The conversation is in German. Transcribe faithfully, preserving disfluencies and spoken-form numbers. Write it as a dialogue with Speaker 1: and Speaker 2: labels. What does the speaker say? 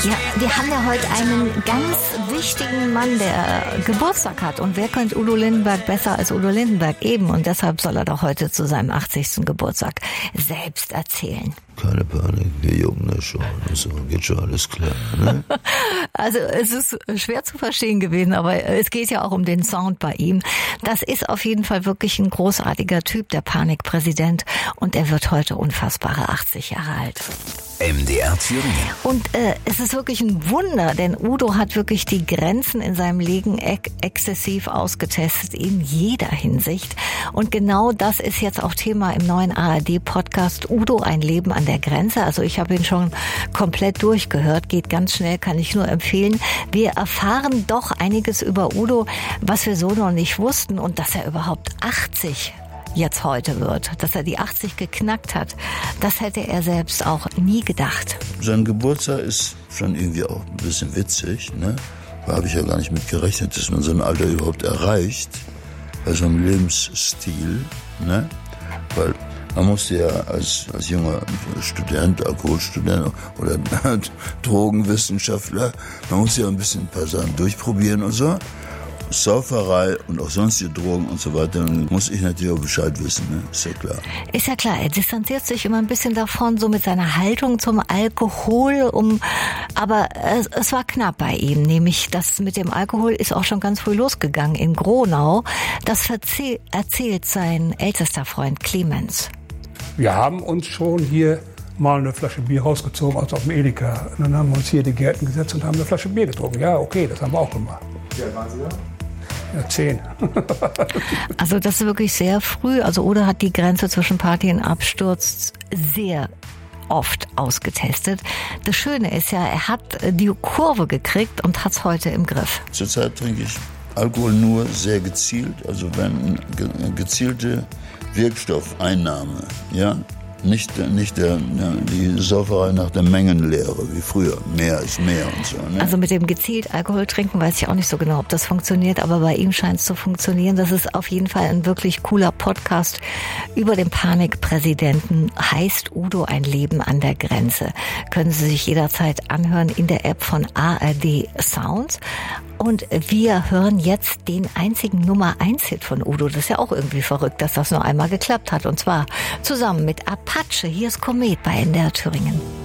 Speaker 1: Ja, wir haben ja heute einen ganz wichtigen Mann, der Geburtstag hat. Und wer könnte Udo Lindenberg besser als Udo Lindenberg eben? Und deshalb soll er doch heute zu seinem achtzigsten Geburtstag selbst erzählen.
Speaker 2: Keine Panik, wir jucken das schon. So geht schon alles klar. Ne?
Speaker 1: Also es ist schwer zu verstehen gewesen, aber es geht ja auch um den Sound bei ihm. Das ist auf jeden Fall wirklich ein großartiger Typ, der Panikpräsident. Und er wird heute unfassbare achtzig Jahre alt.
Speaker 3: M D R Thüringen.
Speaker 1: Und äh, es ist wirklich ein Wunder, denn Udo hat wirklich die Grenzen in seinem Leben ex- exzessiv ausgetestet, in jeder Hinsicht. Und genau das ist jetzt auch Thema im neuen A R D-Podcast Udo, ein Leben an der Grenze. Also ich habe ihn schon komplett durchgehört, geht ganz schnell, kann ich nur empfehlen. Wir erfahren doch einiges über Udo, was wir so noch nicht wussten, und dass er überhaupt achtzig jetzt heute wird, dass er die achtzig geknackt hat, das hätte er selbst auch nie gedacht.
Speaker 2: Sein Geburtstag ist schon irgendwie auch ein bisschen witzig, ne? Da habe ich ja gar nicht mit gerechnet, dass man so ein Alter überhaupt erreicht, bei so einem Lebensstil, ne? Weil man musste ja als, als junger Student, Alkoholstudent oder Drogenwissenschaftler, man musste ja ein bisschen ein paar Sachen durchprobieren und so. Sauferei und auch sonstige Drogen und so weiter, dann muss ich natürlich auch Bescheid wissen, ne? Ist ja klar.
Speaker 1: Ist ja klar, er distanziert sich immer ein bisschen davon, so mit seiner Haltung zum Alkohol, um, aber es, es war knapp bei ihm, nämlich das mit dem Alkohol ist auch schon ganz früh losgegangen in Gronau. Das verzehl, erzählt sein ältester Freund Clemens.
Speaker 4: Wir haben uns schon hier mal eine Flasche Bier rausgezogen aus dem Edeka. Und dann haben wir uns hier die Gärten gesetzt und haben eine Flasche Bier getrunken. Ja, okay, das haben wir auch gemacht.
Speaker 5: Wie alt waren Sie da?
Speaker 4: Ja, zehn.
Speaker 1: Also das ist wirklich sehr früh. Also Udo hat die Grenze zwischen Party und Absturz sehr oft ausgetestet. Das Schöne ist ja, er hat die Kurve gekriegt und hat es heute im Griff.
Speaker 2: Zurzeit trinke ich Alkohol nur sehr gezielt, also wenn ge- gezielte Wirkstoffeinnahme, ja. Nicht, nicht der, die Sauferei nach der Mengenlehre, wie früher. Mehr ist mehr und so. Ne?
Speaker 1: Also mit dem gezielt Alkohol trinken weiß ich auch nicht so genau, ob das funktioniert, aber bei ihm scheint es zu funktionieren. Das ist auf jeden Fall ein wirklich cooler Podcast über den Panikpräsidenten. Heißt Udo, ein Leben an der Grenze. Können Sie sich jederzeit anhören in der App von A R D Sounds. Und wir hören jetzt den einzigen Nummer eins Hit von Udo. Das ist ja auch irgendwie verrückt, dass das nur einmal geklappt hat. Und zwar zusammen mit Apache. Hier ist Komet bei N D R Thüringen.